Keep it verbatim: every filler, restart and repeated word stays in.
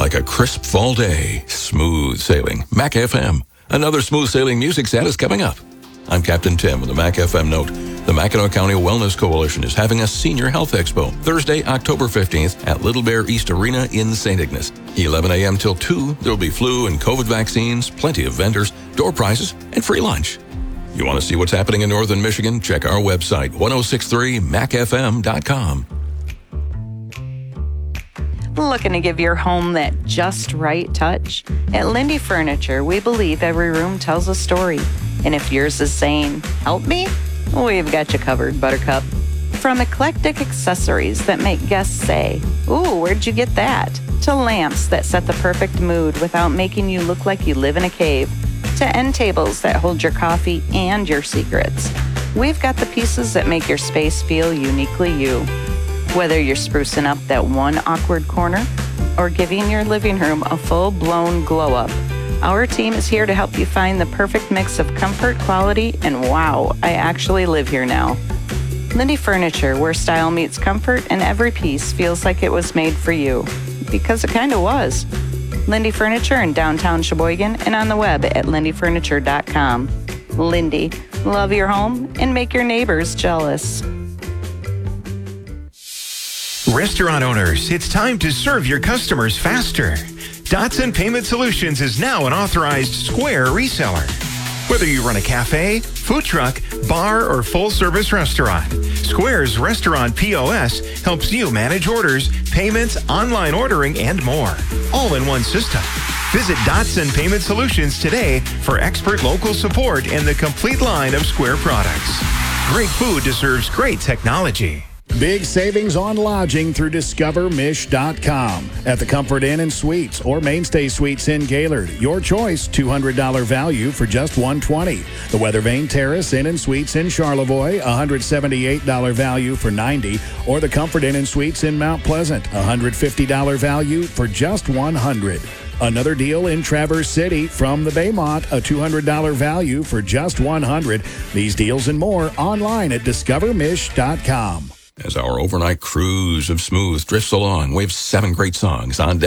like a crisp fall day. Smooth sailing. Mac F M. Another smooth sailing music set is coming up. I'm Captain Tim with the Mac F M note. The Mackinac County Wellness Coalition is having a Senior Health Expo Thursday, October fifteenth at Little Bear East Arena in Saint Ignace. eleven a.m. till two, there will be flu and COVID vaccines, plenty of vendors, door prizes, and free lunch. You want to see what's happening in Northern Michigan? Check our website, ten sixty-three mac f m dot com. Looking to give your home that just right touch? At Lindy Furniture, we believe every room tells a story. And if yours is saying, help me, we've got you covered, Buttercup. From eclectic accessories that make guests say, ooh, where'd you get that? To lamps that set the perfect mood without making you look like you live in a cave. To end tables that hold your coffee and your secrets. We've got the pieces that make your space feel uniquely you. Whether you're sprucing up that one awkward corner or giving your living room a full-blown glow-up, our team is here to help you find the perfect mix of comfort, quality, and wow, I actually live here now. Lindy Furniture, where style meets comfort and every piece feels like it was made for you. Because it kind of was. Lindy Furniture in downtown Sheboygan and on the web at lindy furniture dot com. Lindy, love your home and make your neighbors jealous. Restaurant owners, it's time to serve your customers faster. Dotson Payment Solutions is now an authorized Square reseller. Whether you run a cafe, food truck, bar, or full-service restaurant, Square's Restaurant P O S helps you manage orders, payments, online ordering, and more, all in one system. Visit Dotson Payment Solutions today for expert local support and the complete line of Square products. Great food deserves great technology. Big savings on lodging through discover mish dot com. At the Comfort Inn and Suites or Mainstay Suites in Gaylord. Your choice, two hundred dollars value for just one hundred twenty dollars. The Weather Vane Terrace Inn and Suites in Charlevoix, one hundred seventy-eight dollars value for ninety dollars. Or the Comfort Inn and Suites in Mount Pleasant, one hundred fifty dollars value for just one hundred dollars. Another deal in Traverse City from the Baymont, a two hundred dollars value for just one hundred dollars. These deals and more online at discover mish dot com. As our overnight cruise of smooth drifts along, we have seven great songs on deck.